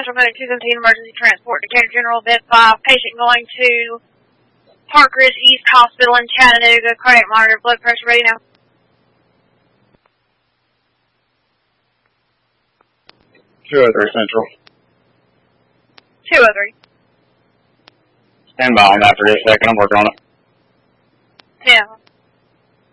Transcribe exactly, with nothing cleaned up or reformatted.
Central Medic two seventeen emergency transport to Decatur General Bed five. Patient going to Park Ridge East Hospital in Chattanooga. Cardiac monitor, blood pressure ready now. two oh three Central. two oh three. Stand by on that for just a second. I'm working on it.